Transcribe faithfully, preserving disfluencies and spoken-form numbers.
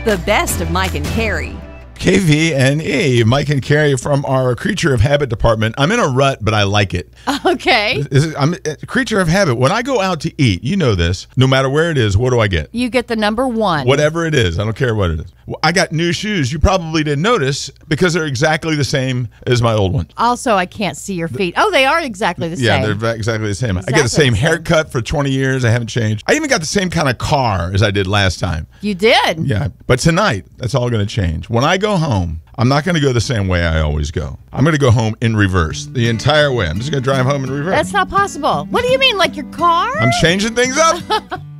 The best of Mike and Carrie. K V N E, Mike and Carrie from our Creature of Habit department. I'm in a rut, but I like it. Okay. This is- I'm a Creature of Habit. When I go out to eat, you know this, no matter where it is, what do I get? You get the number one. Whatever it is. I don't care what it is. Well, I got new shoes. You probably didn't notice because they're exactly the same as my old ones. Also, I can't see your feet. Oh, they are exactly the Yeah, same. they're va- exactly the same. I Exactly get the same the same. haircut for twenty years. I haven't changed. I even got the same kind of car as I did last time. You did? Yeah, but tonight, that's all going to change. When I go home, I'm not going to go the same way I always go. I'm going to go home in reverse the entire way. I'm just going to drive home in reverse. That's not possible. What do you mean, like your car? I'm changing things up.